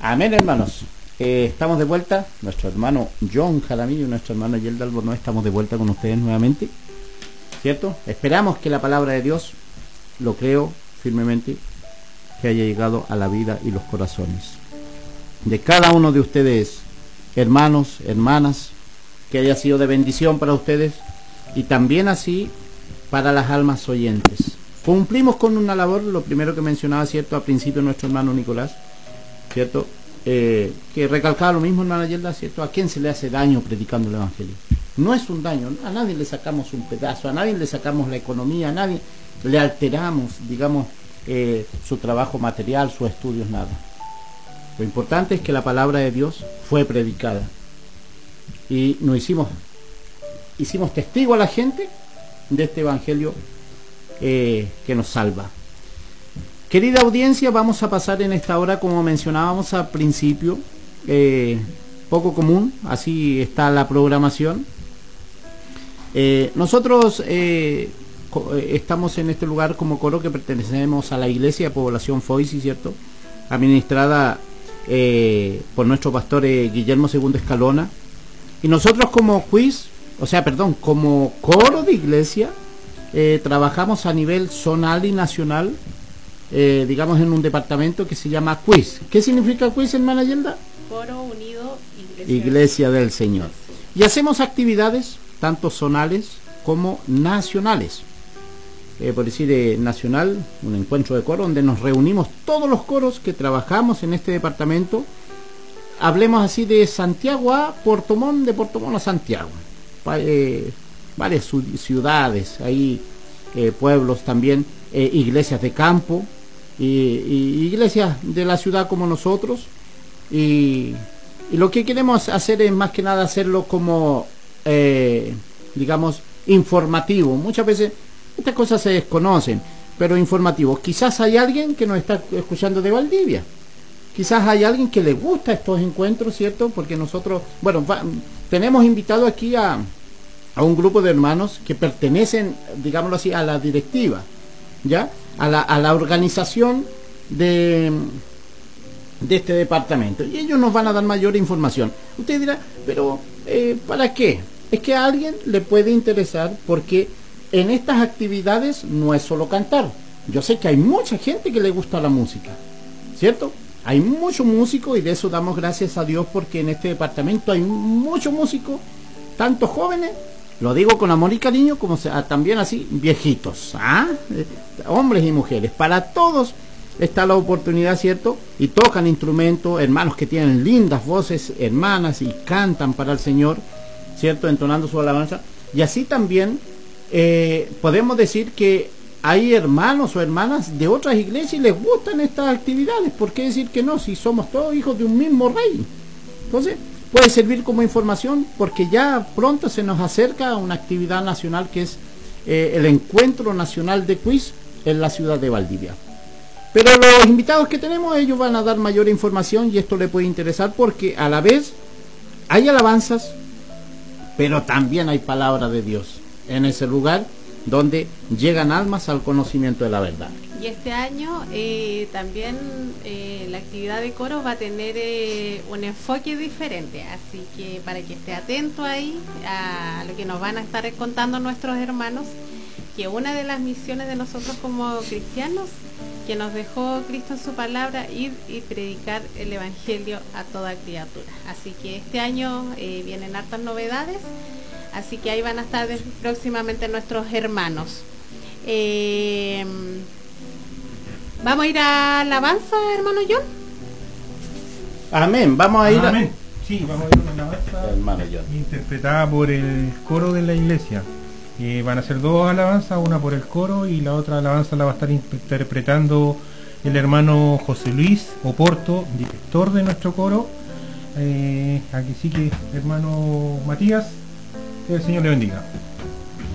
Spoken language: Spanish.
Amén, hermanos. Estamos de vuelta. Nuestro hermano John Jaramillo y nuestro hermano Yelda Albornoz estamos de vuelta con ustedes nuevamente, ¿cierto? Esperamos que la palabra de Dios, lo creo firmemente, que haya llegado a la vida y los corazones de cada uno de ustedes, hermanos, hermanas, que haya sido de bendición para ustedes y también así para las almas oyentes. Cumplimos con una labor, lo primero que mencionaba, ¿cierto?, al principio nuestro hermano Nicolás, ¿cierto?, que recalcaba lo mismo, hermana Yelda, ¿cierto? ¿A quién se le hace daño predicando el Evangelio? No es un daño, a nadie le sacamos un pedazo, a nadie le sacamos la economía, a nadie le alteramos, digamos, su trabajo material, sus estudios, nada. Lo importante es que la palabra de Dios fue predicada y nos hicimos testigo a la gente de este Evangelio que nos salva. Querida audiencia, vamos a pasar en esta hora, como mencionábamos al principio, poco común, así está la programación. Nosotros estamos en este lugar como coro que pertenecemos a la iglesia de Población Foisi, ¿cierto?, administrada por nuestro pastor Guillermo II Escalona, y nosotros como como coro de iglesia trabajamos a nivel zonal y nacional, digamos en un departamento que se llama CUIS. ¿Qué significa CUIS, hermana Yelda? Coro Unido Iglesia del Señor. Y hacemos actividades tanto zonales como nacionales. Por decir, nacional, un encuentro de coro donde nos reunimos todos los coros que trabajamos en este departamento. Hablemos así de Santiago a Puerto Montt, de Puerto Montt a Santiago. Varias ciudades, ahí pueblos también, iglesias de campo y iglesias de la ciudad como nosotros. Y lo que queremos hacer es más que nada hacerlo como, digamos, informativo. Muchas veces estas cosas se desconocen, pero informativo. Quizás hay alguien que nos está escuchando de Valdivia. Quizás hay alguien que le gusta estos encuentros, ¿cierto? Porque nosotros, tenemos invitado aquí a un grupo de hermanos que pertenecen, digámoslo así, a la directiva, ¿ya? A la organización de este departamento. Y ellos nos van a dar mayor información. Usted dirá, pero ¿para qué? Es que a alguien le puede interesar porque en estas actividades no es solo cantar. Yo sé que hay mucha gente que le gusta la música, ¿cierto? Hay muchos músicos y de eso damos gracias a Dios porque en este departamento hay muchos músicos, tanto jóvenes, lo digo con amor y cariño, como también así viejitos, hombres y mujeres. Para todos está la oportunidad, ¿cierto? Y tocan instrumentos, hermanos que tienen lindas voces, hermanas, y cantan para el Señor, ¿cierto?, entonando su alabanza. Y así también podemos decir que hay hermanos o hermanas de otras iglesias y les gustan estas actividades. ¿Por qué decir que no? Si somos todos hijos de un mismo rey. Entonces, puede servir como información porque ya pronto se nos acerca una actividad nacional que es el Encuentro Nacional de Quiz en la ciudad de Valdivia. Pero los invitados que tenemos, ellos van a dar mayor información y esto le puede interesar porque a la vez hay alabanzas, pero también hay palabra de Dios en ese lugar donde llegan almas al conocimiento de la verdad. Y este año también la actividad de coro va a tener un enfoque diferente, así que para que esté atento ahí a lo que nos van a estar contando nuestros hermanos, que una de las misiones de nosotros como cristianos, que nos dejó Cristo en su palabra, ir y predicar el Evangelio a toda criatura. Así que este año vienen hartas novedades, así que ahí van a estar próximamente nuestros hermanos. ¿Vamos a ir a alabanza, hermano John? Amén, vamos a ir Amén. Sí, vamos a ir a una alabanza, hermano John, interpretada por el coro de la iglesia. Van a ser dos alabanzas, una por el coro y la otra alabanza la va a estar interpretando el hermano José Luis Oporto, director de nuestro coro. Aquí sí que hermano Matías, que el Señor le bendiga.